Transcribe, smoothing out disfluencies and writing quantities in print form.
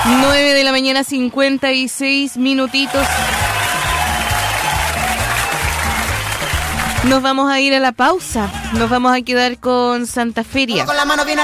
9 de la mañana, 56 minutitos. Nos vamos a ir a la pausa. Nos vamos a quedar con Santa Feria. Con la mano bien